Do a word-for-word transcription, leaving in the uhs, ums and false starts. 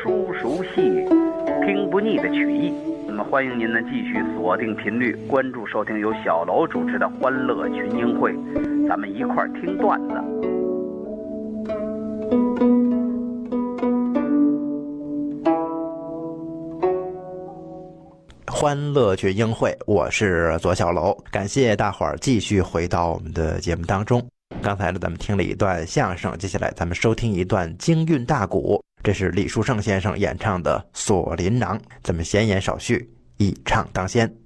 书熟悉，听不腻的曲艺。那么欢迎您呢继续锁定频率，关注收听由小楼主持的欢乐群英会，咱们一块儿听段子。 欢乐群英会，我是左小楼，感谢大伙儿继续回到我们的节目当中。刚才呢，咱们听了一段相声，接下来咱们收听一段京韵大鼓，这是李书胜先生演唱的《锁麟囊》。咱们闲言少叙，一唱当先。